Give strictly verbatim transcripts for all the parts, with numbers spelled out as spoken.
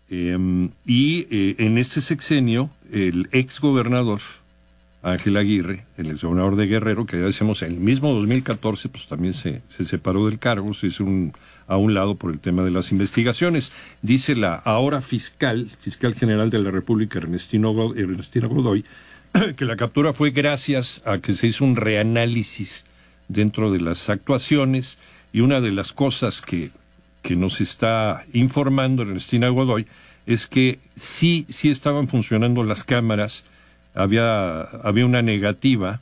Eh, y eh, en este sexenio, el ex gobernador Ángel Aguirre, el ex gobernador de Guerrero, que ya decíamos, en el mismo dos mil catorce, pues también se, se separó del cargo, se hizo un, a un lado por el tema de las investigaciones. Dice la ahora fiscal, fiscal general de la República, Ernestino, Ernestina Godoy, que la captura fue gracias a que se hizo un reanálisis dentro de las actuaciones, y una de las cosas que, que nos está informando Ernestina Godoy es que sí, sí estaban funcionando las cámaras. Había, había una negativa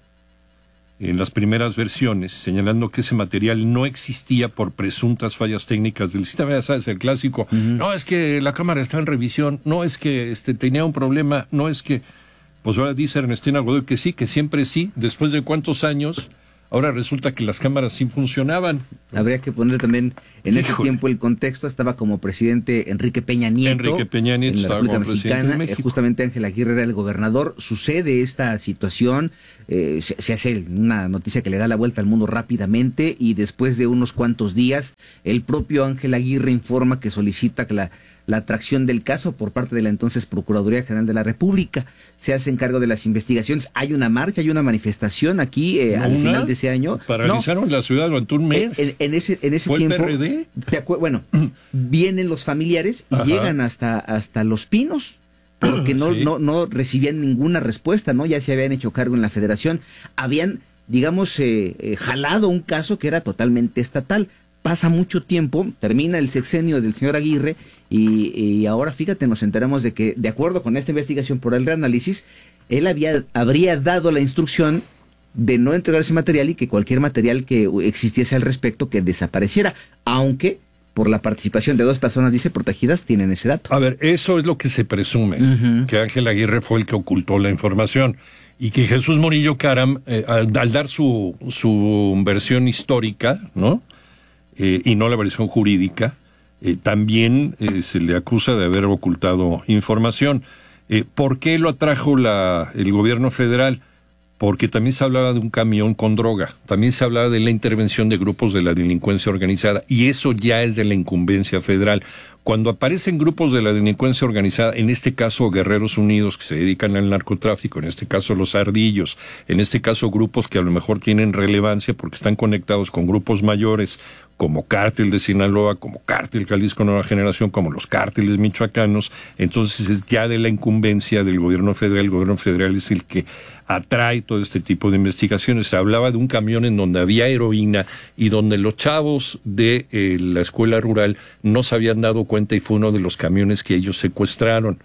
en las primeras versiones, señalando que ese material no existía por presuntas fallas técnicas del sistema. Ya sabes, el clásico, uh-huh. no, es que la cámara está en revisión, no, es que este, tenía un problema, no, es que... Pues ahora dice Ernestina Godoy que sí, que siempre sí, después de cuántos años... Ahora resulta que las cámaras sí funcionaban. Habría que poner también en Híjole. ese tiempo el contexto. Estaba como presidente Enrique Peña Nieto. Enrique Peña Nieto en la estaba República como Mexicana. presidente de México. Justamente Ángel Aguirre era el gobernador. Sucede esta situación. Eh, se, se hace una noticia que le da la vuelta al mundo rápidamente, y después de unos cuantos días, el propio Ángel Aguirre informa que solicita que la la atracción del caso por parte de la entonces Procuraduría General de la República. Se hace cargo de las investigaciones. Hay una marcha, hay una manifestación aquí eh, al final de ese año. Paralizaron no, la ciudad durante un mes. En, en ese, en ese ¿Fue tiempo. el P R D? Te acu- bueno, vienen los familiares y Ajá. llegan hasta, hasta Los Pinos, porque no, sí. no, no recibían ninguna respuesta, ¿no? Ya se habían hecho cargo en la Federación. Habían, digamos, eh, eh, jalado un caso que era totalmente estatal. Pasa mucho tiempo, termina el sexenio del señor Aguirre, y, y ahora fíjate, nos enteramos de que, de acuerdo con esta investigación por el reanálisis, él había, habría dado la instrucción de no entregar ese material, y que cualquier material que existiese al respecto que desapareciera, aunque por la participación de dos personas, dice, protegidas, tienen ese dato. A ver, eso es lo que se presume, uh-huh. que Ángel Aguirre fue el que ocultó la información, y que Jesús Murillo Caram, eh, al, al dar su, su versión histórica, ¿no?, Eh, y no la versión jurídica, eh, también eh, se le acusa de haber ocultado información. Eh, ¿Por qué lo atrajo la, el gobierno federal? Porque también se hablaba de un camión con droga, también se hablaba de la intervención de grupos de la delincuencia organizada, y eso ya es de la incumbencia federal. Cuando aparecen grupos de la delincuencia organizada, en este caso Guerreros Unidos, que se dedican al narcotráfico, en este caso los Ardillos, en este caso grupos que a lo mejor tienen relevancia porque están conectados con grupos mayores, como Cártel de Sinaloa, como Cártel Jalisco Nueva Generación, como los cárteles michoacanos, entonces es ya de la incumbencia del gobierno federal. El gobierno federal es el que atrae todo este tipo de investigaciones. Se hablaba de un camión en donde había heroína y donde los chavos de eh, la escuela rural no se habían dado cuenta, y fue uno de los camiones que ellos secuestraron.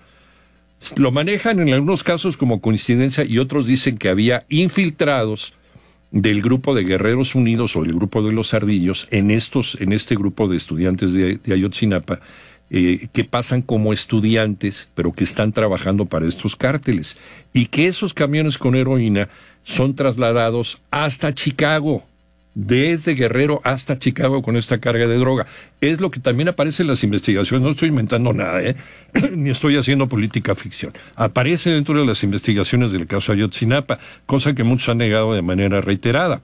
Lo manejan en algunos casos como coincidencia, y otros dicen que había infiltrados del grupo de Guerreros Unidos o del grupo de los Ardillos en estos, en este grupo de estudiantes de, de Ayotzinapa, eh, que pasan como estudiantes, pero que están trabajando para estos cárteles, y que esos camiones con heroína son trasladados hasta Chicago, desde Guerrero hasta Chicago con esta carga de droga. Es lo que también aparece en las investigaciones, no estoy inventando nada, ¿eh? ni estoy haciendo política ficción. Aparece dentro de las investigaciones del caso Ayotzinapa, cosa que muchos han negado de manera reiterada.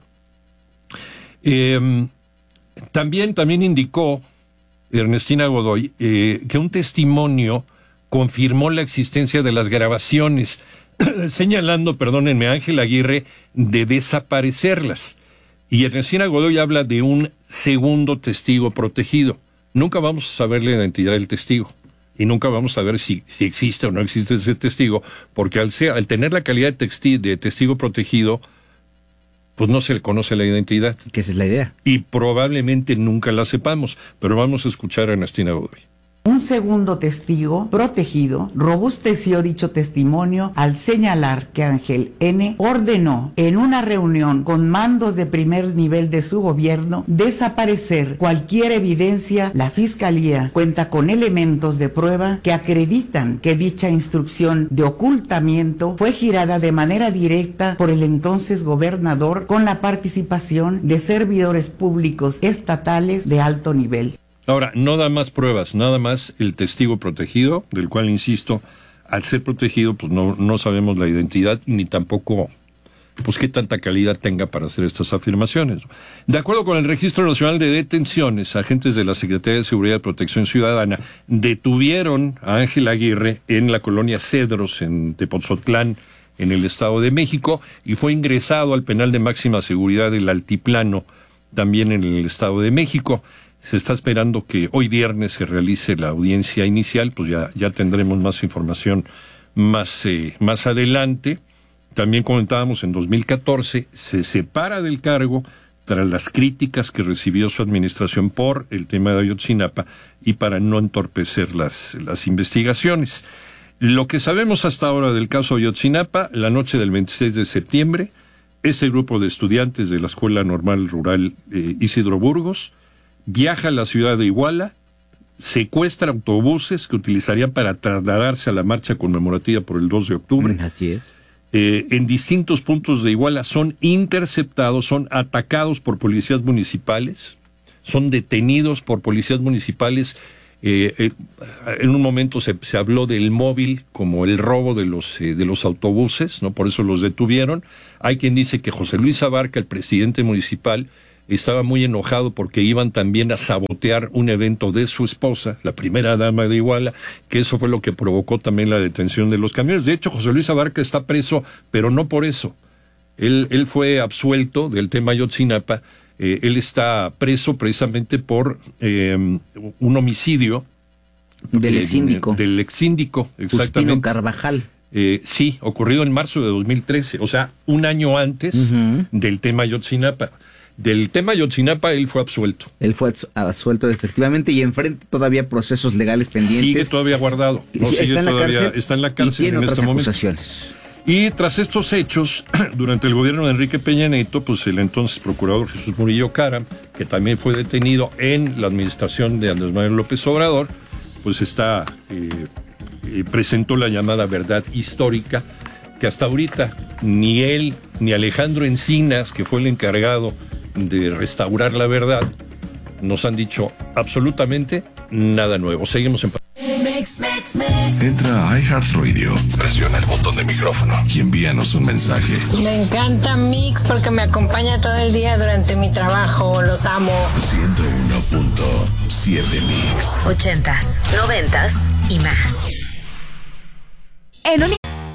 Eh, también, también indicó Ernestina Godoy eh, que un testimonio confirmó la existencia de las grabaciones, señalando, perdónenme, a Ángel Aguirre de desaparecerlas. Y Ernestina Godoy habla de un segundo testigo protegido. Nunca vamos a saber la identidad del testigo, y nunca vamos a saber si, si existe o no existe ese testigo, porque al, ser, al tener la calidad de, texti, de testigo protegido, pues no se le conoce la identidad. Que esa es la idea. Y probablemente nunca la sepamos, pero vamos a escuchar a Ernestina Godoy. Un segundo testigo protegido robusteció dicho testimonio al señalar que Ángel N. ordenó en una reunión con mandos de primer nivel de su gobierno desaparecer cualquier evidencia. La Fiscalía cuenta con elementos de prueba que acreditan que dicha instrucción de ocultamiento fue girada de manera directa por el entonces gobernador con la participación de servidores públicos estatales de alto nivel. Ahora, no da más pruebas, nada más el testigo protegido, del cual, insisto, al ser protegido, pues no, no sabemos la identidad, ni tampoco pues qué tanta calidad tenga para hacer estas afirmaciones. De acuerdo con el Registro Nacional de Detenciones, agentes de la Secretaría de Seguridad y Protección Ciudadana detuvieron a Ángel Aguirre en la colonia Cedros, en Tepoztlán, en el Estado de México, y fue ingresado al penal de máxima seguridad del Altiplano, también en el Estado de México. Se está esperando que hoy viernes se realice la audiencia inicial, pues ya, ya tendremos más información más, eh, más adelante. También comentábamos, en dos mil catorce se separa del cargo tras las críticas que recibió su administración por el tema de Ayotzinapa y para no entorpecer las, las investigaciones. Lo que sabemos hasta ahora del caso Ayotzinapa: la noche del veintiséis de septiembre, este grupo de estudiantes de la Escuela Normal Rural eh, Isidro Burgos viaja a la ciudad de Iguala, secuestra autobuses que utilizarían para trasladarse a la marcha conmemorativa por el dos de octubre. Así es. Eh, en distintos puntos de Iguala son interceptados, son atacados por policías municipales, son detenidos por policías municipales. Eh, eh, en un momento se, se habló del móvil como el robo de los eh, de los autobuses, ¿no? Por eso los detuvieron. Hay quien dice que José Luis Abarca, el presidente municipal, estaba muy enojado porque iban también a sabotear un evento de su esposa, la primera dama de Iguala, que eso fue lo que provocó también la detención de los camiones. De hecho, José Luis Abarca está preso, pero no por eso. Él, él fue absuelto del tema Ayotzinapa. Eh, él está preso precisamente por eh, un homicidio del eh, exsíndico. Del exsíndico, exactamente. Justino Carvajal. Eh, sí, ocurrido en marzo de dos mil trece, o sea, un año antes uh-huh. del tema Ayotzinapa. Del tema Ayotzinapa él fue absuelto. Él fue absuelto efectivamente y enfrenta todavía procesos legales pendientes. Sigue todavía guardado. No, sí, sigue está, en todavía, cárcel, está en la cárcel y tiene en otras este acusaciones. momento. Y tras estos hechos, durante el gobierno de Enrique Peña Nieto, pues el entonces procurador Jesús Murillo Caram, que también fue detenido en la administración de Andrés Manuel López Obrador, pues está eh, eh, presentó la llamada verdad histórica, que hasta ahorita ni él ni Alejandro Encinas, que fue el encargado de restaurar la verdad, nos han dicho absolutamente nada nuevo. Seguimos en... Entra a iHeartRadio, presiona el botón de micrófono y envíanos un mensaje. Me encanta Mix porque me acompaña todo el día durante mi trabajo. Los amo. ciento uno punto siete Mix. Ochentas, noventas y más. En Univision